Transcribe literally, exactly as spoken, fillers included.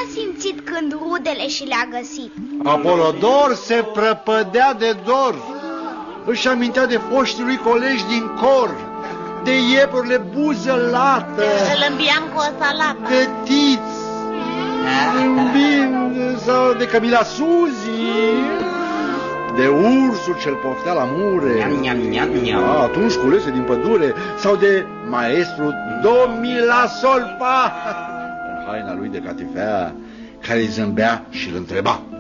simțit când rudele și le-a găsit? Apolodor se prăpădea de dor. Își amintea de foștii lui colegi din cor, de iepurile buză lată, îl îmbiam cu o salată, de Tiț, Bin, sau de Camila Suzi, de ursul ce-l poftea la mure, Niam, niam, niam, niam. A, atunci culese din pădure, sau de maestru Domila Solpa, în haina lui de catifea, care îi zâmbea și îl întreba: